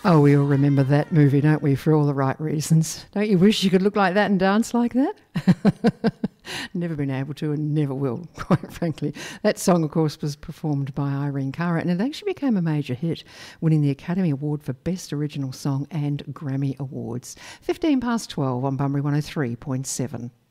Oh, we all remember that movie, don't we, for all the right reasons. Don't you wish you could look like that and dance like that? Never been able to and never will, quite frankly. That song, of course, was performed by Irene Cara and it actually became a major hit, winning the Academy Award for Best Original Song and Grammy Awards. 12 on Bunbury 103.7.